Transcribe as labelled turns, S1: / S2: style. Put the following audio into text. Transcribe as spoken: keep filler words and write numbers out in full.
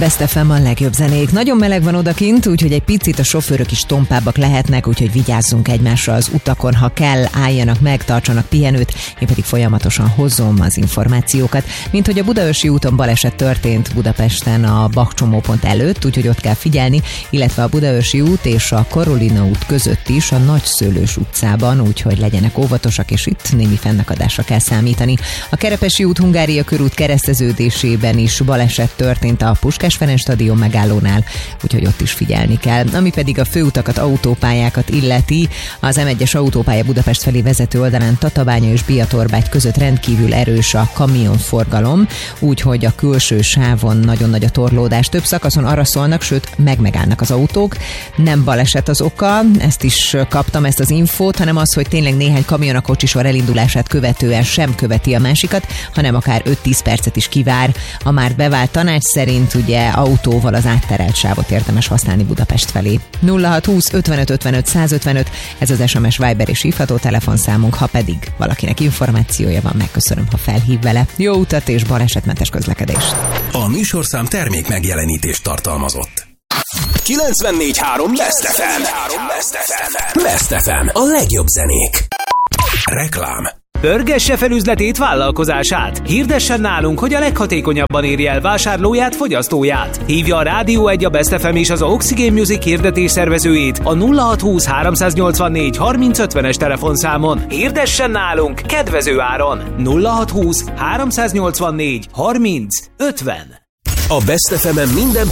S1: Best ef em a legjobb zenék. Nagyon meleg van odakint, úgyhogy egy picit a sofőrök is tompábbak lehetnek, úgyhogy vigyázzunk egymásra az utakon, ha kell, álljanak meg, tartsanak pihenőt, én pedig folyamatosan hozom az információkat. Mint hogy a Budaörsi úton baleset történt Budapesten a Bach-csomópont előtt, úgyhogy ott kell figyelni, illetve a Budaörsi út és a Karolina út között is a Nagyszőlős utcában, úgyhogy legyenek óvatosak, és itt némi fennakadásra kell számítani. A Kerepesi út Hungária körút kereszteződésében is baleset történt a Puskás Ferenc stadion megállónál, úgyhogy ott is figyelni kell. Ami pedig a főutakat, autópályákat illeti, az em egyes autópálya Budapest felé vezető oldalán Tatabánya és Biatorbágy között rendkívül erős a kamionforgalom, úgyhogy a külső sávon nagyon nagy a torlódás. Több szakaszon arra szólnak, sőt megmegállnak az autók. Nem baleset az oka, ezt is kaptam, ezt az infót, hanem az, hogy tényleg néhány kamion a kocsisor elindulását követően sem követi a másikat, hanem akár öt-tíz percet is kivár. A már bevált tanács szerint ugye autóval az átterelt sávot érdemes használni Budapest felé. nulla hat húsz ötvenöt ötvenöt százötvenöt, ez az es em es, Viber és hívható telefonszámunk, ha pedig valakinek információja van, megköszönöm, ha felhív vele. Jó utat és balesetmentes közlekedést!
S2: A műsorszám termék megjelenítést tartalmazott. kilencvennégy három Best ef em. Best ef em. A legjobb zenék. Reklám.
S3: Pörgesse fel üzletét, vállalkozását. Hirdessen nálunk, hogy a leghatékonyabban érje el vásárlóját, fogyasztóját. Hívja a Rádió egy, a Best ef em és az Oxygen Music hirdetés szervezőjét a nulla hat húsz háromszáznyolcvannégy harminc ötvenes telefonszámon. Hirdessen nálunk kedvező áron. nulla hat húsz háromszáznyolcvannégy harminc ötven.
S2: A Best ef em-en minden